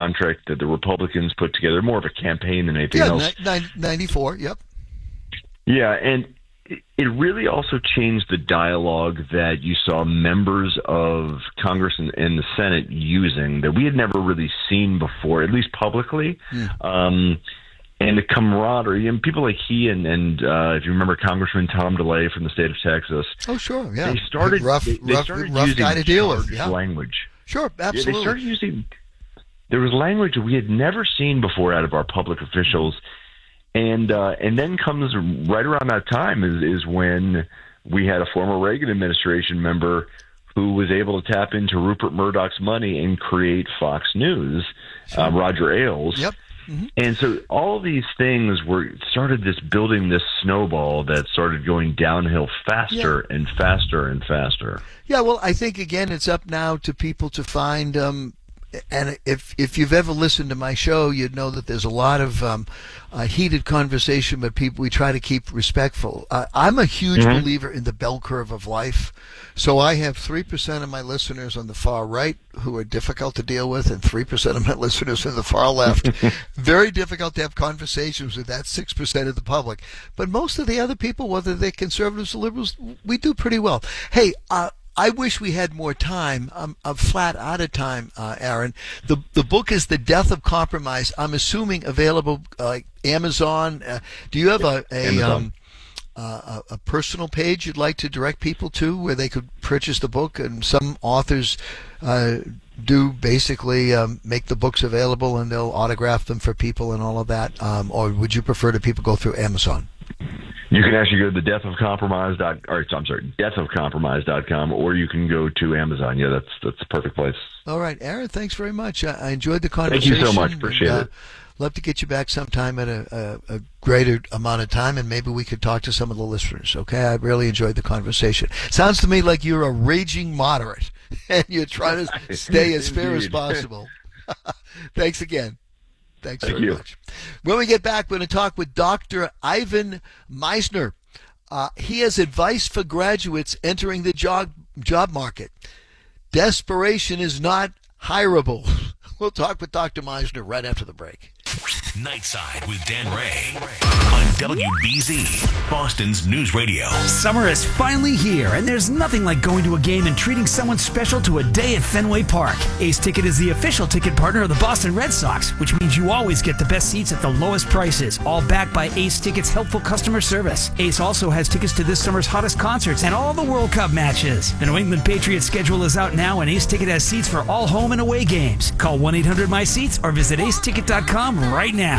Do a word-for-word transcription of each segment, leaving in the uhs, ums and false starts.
contract that the Republicans put together, more of a campaign than anything yeah, else. Yeah, ninety-four, yep. Yeah, and it really also changed the dialogue that you saw members of Congress and, and the Senate using that we had never really seen before, at least publicly. Mm. Um, and the camaraderie, and people like he and, and uh, if you remember Congressman Tom DeLay from the state of Texas. Oh, sure, yeah. They started, rough, they, they rough, started rough using guy to deal with. Yeah. language. Sure, absolutely. Yeah, they started using, there was language we had never seen before out of our public officials. And uh, and then comes right around that time is, is when we had a former Reagan administration member who was able to tap into Rupert Murdoch's money and create Fox News, sure. uh, Roger Ailes. Yep. Mm-hmm. And so all these things were started this building this snowball that started going downhill faster yeah. and faster and faster. Yeah, well, I think, again, it's up now to people to find um, and if if you've ever listened to my show, you'd know that there's a lot of um, uh, heated conversation, but people we try to keep respectful. Uh, I'm a huge mm-hmm. believer in the bell curve of life. So I have three percent of my listeners on the far right who are difficult to deal with, and three percent of my listeners on the far left. Very difficult to have conversations with that six percent of the public. But most of the other people, whether they're conservatives or liberals, we do pretty well. Hey, uh, I wish we had more time. I'm, I'm flat out of time, uh, Aaron. The the book is The Death of Compromise. I'm assuming available like uh, Amazon. Uh, do you have a a, um, uh, a personal page you'd like to direct people to where they could purchase the book? And some authors uh, do basically um, make the books available and they'll autograph them for people and all of that. Um, or would you prefer that people go through Amazon? You can actually go to the death of compromise dot or I'm sorry, death of compromise dot com, or you can go to Amazon. Yeah, that's that's the perfect place. All right, Aaron, thanks very much. I, I enjoyed the conversation. Thank you so much. Appreciate and, uh, it. Love to get you back sometime at a, a, a greater amount of time, and maybe we could talk to some of the listeners, okay? I really enjoyed the conversation. Sounds to me like you're a raging moderate, and you're trying to stay as fair as possible. Thanks again. Thanks Thank very you. much. When we get back, we're going to talk with Doctor Ivan Misner. Uh, he has advice for graduates entering the job, job market. Desperation is not hireable. We'll talk with Doctor Misner right after the break. Nightside with Dan Ray on W B Z, Boston's News Radio. Summer is finally here, and there's nothing like going to a game and treating someone special to a day at Fenway Park. Ace Ticket is the official ticket partner of the Boston Red Sox, which means you always get the best seats at the lowest prices, all backed by Ace Ticket's helpful customer service. Ace also has tickets to this summer's hottest concerts and all the World Cup matches. The New England Patriots schedule is out now, and Ace Ticket has seats for all home and away games. Call one eight hundred my seats or visit ace ticket dot com right now.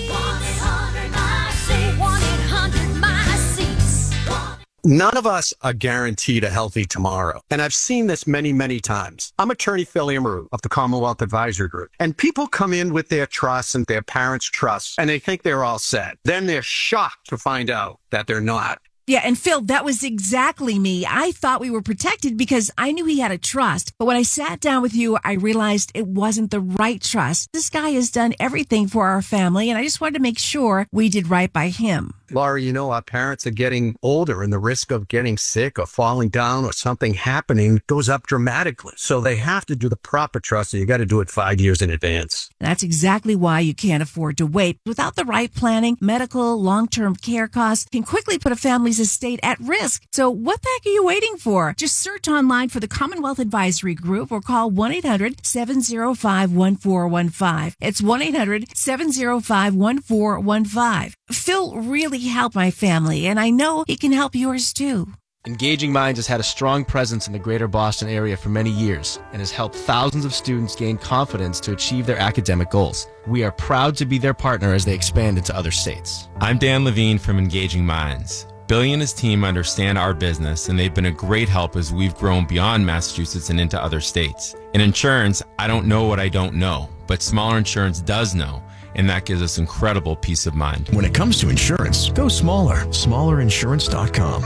None of us are guaranteed a healthy tomorrow. And I've seen this many, many times. I'm attorney Phil Amaru of the Commonwealth Advisory Group. And people come in with their trusts and their parents' trusts, and they think they're all set. Then they're shocked to find out that they're not. Yeah, and Phil, that was exactly me. I thought we were protected because I knew he had a trust. But when I sat down with you, I realized it wasn't the right trust. This guy has done everything for our family, and I just wanted to make sure we did right by him. Laura, you know, our parents are getting older, and the risk of getting sick or falling down or something happening goes up dramatically. So they have to do the proper trust, and you got to do it five years in advance. That's exactly why you can't afford to wait. Without the right planning, medical, long-term care costs can quickly put a family's estate at risk. So what the heck are you waiting for? Just search online for the Commonwealth Advisory Group or call one eight hundred seven oh five one four one five. It's one eight hundred seven oh five one four one five. Phil really helped my family, and I know he can help yours too. Engaging Minds has had a strong presence in the greater Boston area for many years and has helped thousands of students gain confidence to achieve their academic goals. We are proud to be their partner as they expand into other states. I'm Dan Levine from Engaging Minds. Billy and his team understand our business, and they've been a great help as we've grown beyond Massachusetts and into other states. In insurance, I don't know what I don't know, but Smaller Insurance does know, and that gives us incredible peace of mind. When it comes to insurance, go smaller. smaller insurance dot com.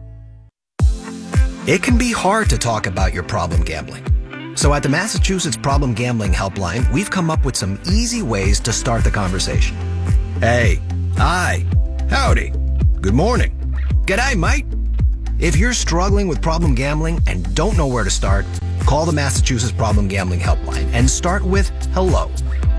It can be hard to talk about your problem gambling. So at the Massachusetts Problem Gambling Helpline, we've come up with some easy ways to start the conversation. Hey, hi, howdy, good morning, g'day, mate. If you're struggling with problem gambling and don't know where to start, call the Massachusetts Problem Gambling Helpline and start with hello.